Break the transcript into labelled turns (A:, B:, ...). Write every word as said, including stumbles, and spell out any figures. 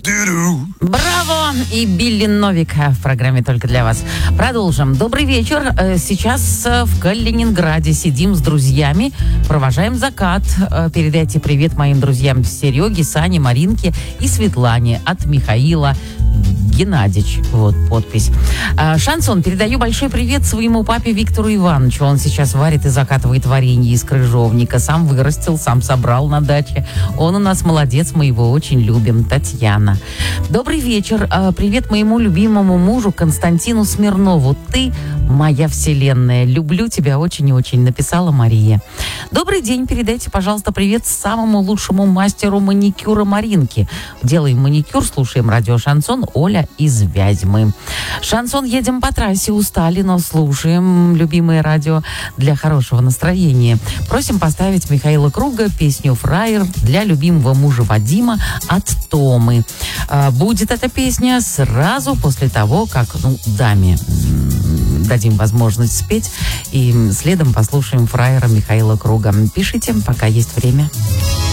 A: Браво! И Билли Новик в программе «Только для вас». Продолжим. Добрый вечер. Сейчас в Калининграде сидим с друзьями, провожаем закат. Передайте привет моим друзьям Сереге, Сане, Маринке и Светлане от Михаила Геннадьевич. Вот подпись. Шансон, передаю большой привет своему папе Виктору Ивановичу. Он сейчас варит и закатывает варенье из крыжовника. Сам вырастил, сам собрал на даче. Он у нас молодец, мы его очень любим. Татьяна. Добрый вечер. Привет моему любимому мужу Константину Смирнову. Ты моя вселенная. Люблю тебя очень и очень, написала Мария. Добрый день. Передайте, пожалуйста, привет самому лучшему мастеру маникюра Маринке. Делаем маникюр, слушаем радио Шансон. Оля из Вязьмы. Шансон, едем по трассе, устали, но слушаем любимое радио для хорошего настроения. Просим поставить Михаила Круга песню «Фраер» для любимого мужа Вадима от Томы. Будет эта песня сразу после того, как, ну, даме дадим возможность спеть, и следом послушаем «Фраера» Михаила Круга. Пишите, пока есть время.